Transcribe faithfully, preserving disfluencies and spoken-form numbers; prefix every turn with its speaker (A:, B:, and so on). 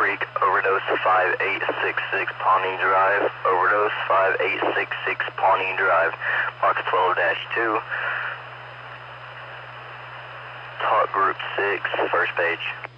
A: Creek, overdose five eight six six Pawnee Drive, overdose five eight six six Pawnee Drive, box twelve dash two, talk group six, first page.